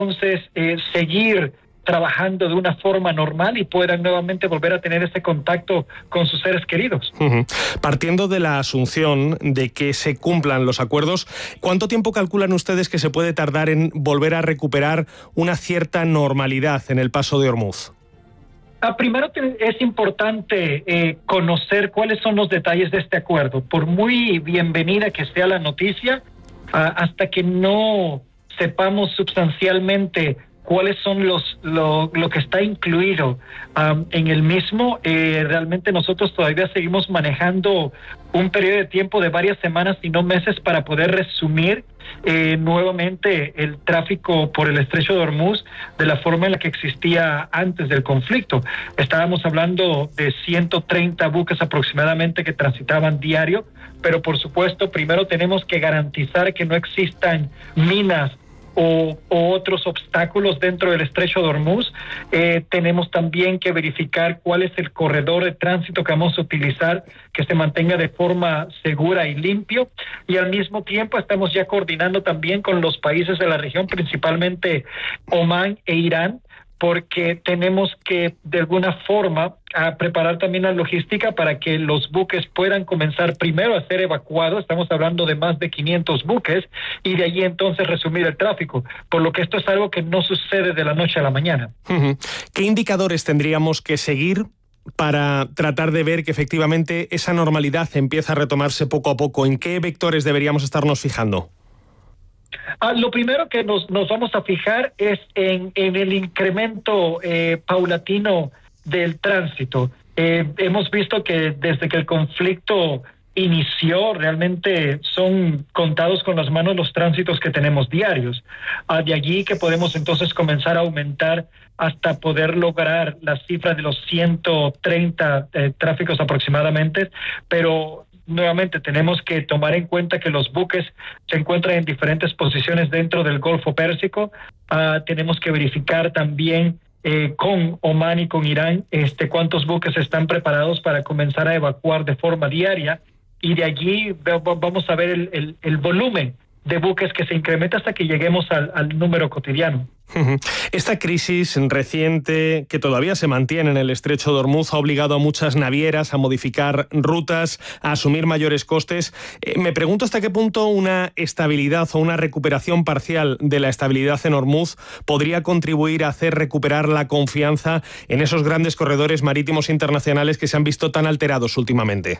entonces seguir trabajando de una forma normal y puedan nuevamente volver a tener ese contacto con sus seres queridos. Partiendo de la asunción de que se cumplan los acuerdos, ¿cuánto tiempo calculan ustedes que se puede tardar en volver a recuperar una cierta normalidad en el paso de Ormuz? Primero es importante conocer cuáles son los detalles de este acuerdo. Por muy bienvenida que sea la noticia, hasta que no sepamos sustancialmente cuáles son lo que está incluido en el mismo, realmente nosotros todavía seguimos manejando un periodo de tiempo de varias semanas y no meses para poder resumir nuevamente el tráfico por el estrecho de Ormuz de la forma en la que existía antes del conflicto. Estábamos hablando de 130 buques aproximadamente que transitaban diario, pero por supuesto primero tenemos que garantizar que no existan minas o otros obstáculos dentro del estrecho de Ormuz. Tenemos también que verificar cuál es el corredor de tránsito que vamos a utilizar, que se mantenga de forma segura y limpio, y al mismo tiempo estamos ya coordinando también con los países de la región, principalmente Omán e Irán, porque tenemos que de alguna forma preparar también la logística para que los buques puedan comenzar primero a ser evacuados. Estamos hablando de más de 500 buques y de allí entonces resumir el tráfico, por lo que esto es algo que no sucede de la noche a la mañana. ¿Qué indicadores tendríamos que seguir para tratar de ver que efectivamente esa normalidad empieza a retomarse poco a poco? ¿En qué vectores deberíamos estarnos fijando? Lo primero que nos vamos a fijar es en el incremento paulatino del tránsito. Hemos visto que desde que el conflicto inició, realmente son contados con las manos los tránsitos que tenemos diarios. De allí que podemos entonces comenzar a aumentar hasta poder lograr la cifra de los 130 tráficos aproximadamente, pero nuevamente tenemos que tomar en cuenta que los buques se encuentran en diferentes posiciones dentro del Golfo Pérsico. Tenemos que verificar también con Omán y con Irán cuántos buques están preparados para comenzar a evacuar de forma diaria, y de allí vamos a ver el volumen de buques que se incrementa hasta que lleguemos al número cotidiano. Esta crisis reciente, que todavía se mantiene en el estrecho de Ormuz, ha obligado a muchas navieras a modificar rutas, a asumir mayores costes. Me pregunto hasta qué punto una estabilidad o una recuperación parcial de la estabilidad en Ormuz podría contribuir a hacer recuperar la confianza en esos grandes corredores marítimos internacionales que se han visto tan alterados últimamente.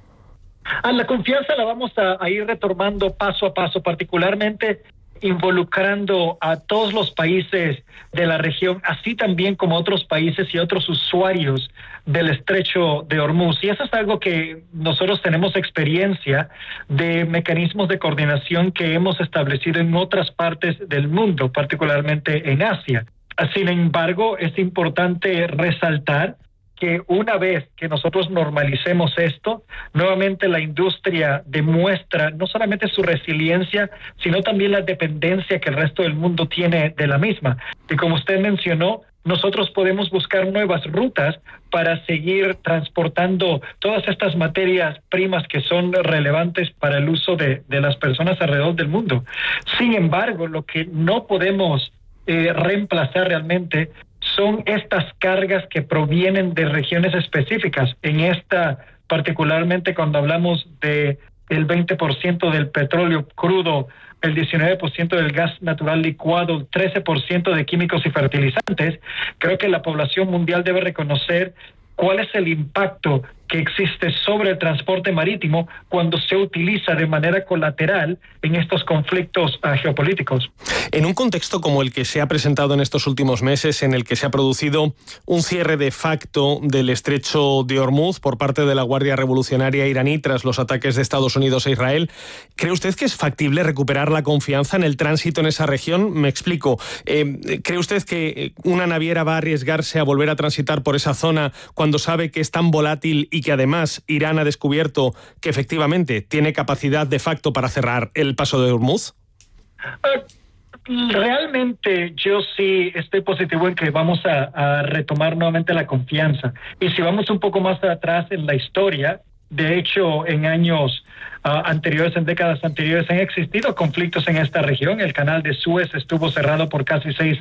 La confianza la vamos a ir retomando paso a paso, particularmente involucrando a todos los países de la región, así también como otros países y otros usuarios del estrecho de Ormuz. Y eso es algo que nosotros tenemos experiencia de mecanismos de coordinación que hemos establecido en otras partes del mundo, particularmente en Asia. Sin embargo, es importante resaltar que una vez que nosotros normalicemos esto, nuevamente la industria demuestra no solamente su resiliencia, sino también la dependencia que el resto del mundo tiene de la misma. Y como usted mencionó, nosotros podemos buscar nuevas rutas para seguir transportando todas estas materias primas que son relevantes para el uso de las personas alrededor del mundo. Sin embargo, lo que no podemos reemplazar realmente son estas cargas que provienen de regiones específicas. En esta, particularmente cuando hablamos de el 20% del petróleo crudo, el 19% del gas natural licuado, el 13% de químicos y fertilizantes, creo que la población mundial debe reconocer cuál es el impacto que existe sobre el transporte marítimo cuando se utiliza de manera colateral en estos conflictos geopolíticos. En un contexto como el que se ha presentado en estos últimos meses, en el que se ha producido un cierre de facto del estrecho de Ormuz por parte de la Guardia Revolucionaria iraní tras los ataques de Estados Unidos a Israel, ¿cree usted que es factible recuperar la confianza en el tránsito en esa región? Me explico. ¿Cree usted que una naviera va a arriesgarse a volver a transitar por esa zona cuando sabe que es tan volátil y que además Irán ha descubierto que efectivamente tiene capacidad de facto para cerrar el paso de Ormuz? Realmente yo sí estoy positivo en que vamos a retomar nuevamente la confianza. Y si vamos un poco más atrás en la historia, de hecho en años anteriores, en décadas anteriores, han existido conflictos en esta región. El canal de Suez estuvo cerrado por casi 6